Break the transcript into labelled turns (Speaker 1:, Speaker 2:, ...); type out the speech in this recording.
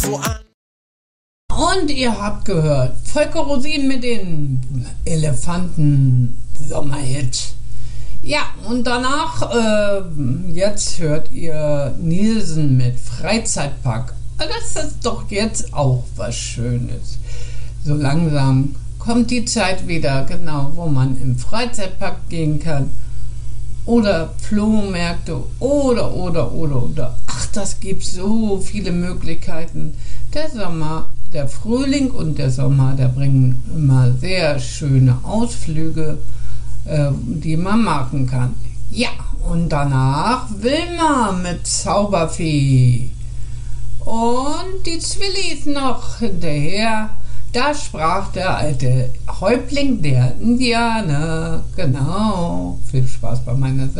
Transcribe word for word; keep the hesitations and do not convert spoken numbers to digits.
Speaker 1: Und ihr habt gehört, Volker Rosin mit den Elefanten-Sommerhit. Ja, und danach, äh, jetzt hört ihr Nielsen mit Freizeitpark. Das ist doch jetzt auch was Schönes. So langsam kommt die Zeit wieder, genau, wo man im Freizeitpark gehen kann. Oder Flohmärkte oder, oder, oder, oder. Ach, das gibt so viele Möglichkeiten. Der Sommer, der Frühling und der Sommer, der bringen immer sehr schöne Ausflüge, äh, die man machen kann. Ja, und danach Wilma mit Zauberfee. Und die Zwillis noch hinterher. Da sprach der alte Häuptling der Indianer. Genau. Viel Spaß bei meiner Sendung.